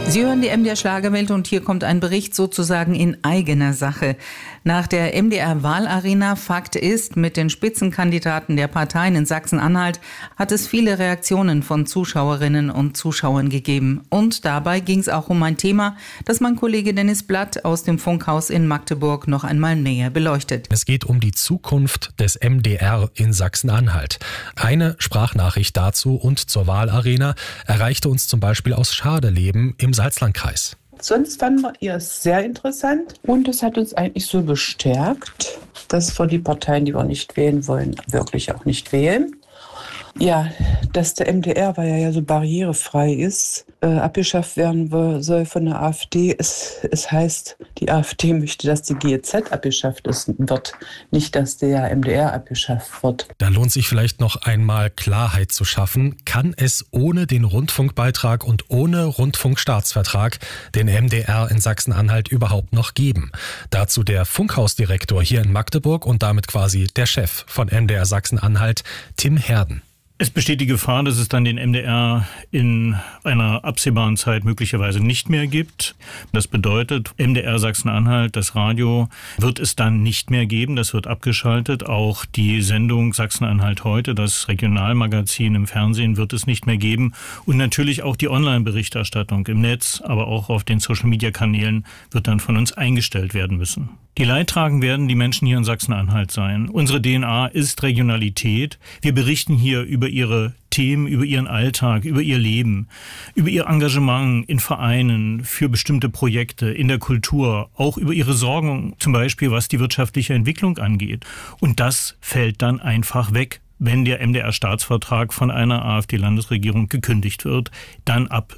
Sie hören die MDR Schlagerwelt und hier kommt ein Bericht sozusagen in eigener Sache. Nach der MDR Wahlarena, Fakt ist, mit den Spitzenkandidaten der Parteien in Sachsen-Anhalt hat es viele Reaktionen von Zuschauerinnen und Zuschauern gegeben. Und dabei ging es auch um ein Thema, das mein Kollege Dennis Blatt aus dem Funkhaus in Magdeburg noch einmal näher beleuchtet. Es geht um die Zukunft des MDR in Sachsen-Anhalt. Eine Sprachnachricht dazu und zur Wahlarena erreichte uns zum Beispiel aus Schadeleben im Salzlandkreis. Sonst fanden wir ihr sehr interessant und es hat uns eigentlich so bestärkt, dass wir die Parteien, die wir nicht wählen wollen, wirklich auch nicht wählen. Ja, dass der MDR, weil er ja so barrierefrei ist, abgeschafft werden soll von der AfD. Es heißt, die AfD möchte, dass die GEZ abgeschafft wird, nicht, dass der MDR abgeschafft wird. Da lohnt sich vielleicht noch einmal Klarheit zu schaffen. Kann es ohne den Rundfunkbeitrag und ohne Rundfunkstaatsvertrag den MDR in Sachsen-Anhalt überhaupt noch geben? Dazu der Funkhausdirektor hier in Magdeburg und damit quasi der Chef von MDR Sachsen-Anhalt, Tim Herden. Es besteht die Gefahr, dass es dann den MDR in einer absehbaren Zeit möglicherweise nicht mehr gibt. Das bedeutet, MDR Sachsen-Anhalt, das Radio, wird es dann nicht mehr geben. Das wird abgeschaltet. Auch die Sendung Sachsen-Anhalt heute, das Regionalmagazin im Fernsehen, wird es nicht mehr geben. Und natürlich auch die Online-Berichterstattung im Netz, aber auch auf den Social-Media-Kanälen wird dann von uns eingestellt werden müssen. Die Leidtragenden werden die Menschen hier in Sachsen-Anhalt sein. Unsere DNA ist Regionalität. Wir berichten hier über ihre Themen, über ihren Alltag, über ihr Leben, über ihr Engagement in Vereinen, für bestimmte Projekte, in der Kultur, auch über ihre Sorgen, zum Beispiel was die wirtschaftliche Entwicklung angeht. Und das fällt dann einfach weg, wenn der MDR-Staatsvertrag von einer AfD-Landesregierung gekündigt wird, dann ab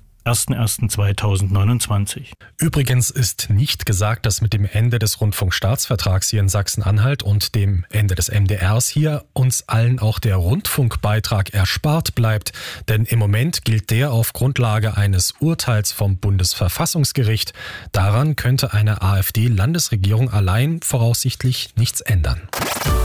01.01.2029. Übrigens ist nicht gesagt, dass mit dem Ende des Rundfunkstaatsvertrags hier in Sachsen-Anhalt und dem Ende des MDRs hier uns allen auch der Rundfunkbeitrag erspart bleibt. Denn im Moment gilt der auf Grundlage eines Urteils vom Bundesverfassungsgericht. Daran könnte eine AfD-Landesregierung allein voraussichtlich nichts ändern.